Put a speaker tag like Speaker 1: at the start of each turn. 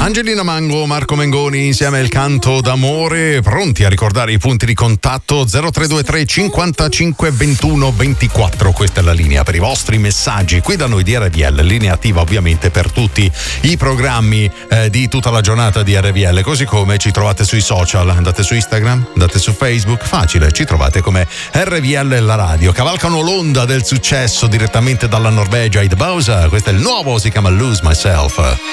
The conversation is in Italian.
Speaker 1: Angelina Mango, Marco Mengoni insieme al canto d'amore, pronti a ricordare i punti di contatto 0323 55 21 24. Questa è la linea per i vostri messaggi qui da noi di RVL, linea attiva ovviamente per tutti i programmi di tutta la giornata di RVL, così come ci trovate sui social, andate su Instagram, andate su Facebook, facile, ci trovate come RVL la radio. Cavalcano l'onda del successo direttamente dalla Norvegia, Id Bowser, questo è il nuovo, si chiama Lose Myself.